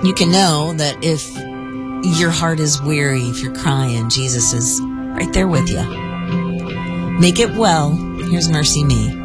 You can know that if your heart is weary, if you're crying, Jesus is right there with you. Make it well. Here's Mercy Me.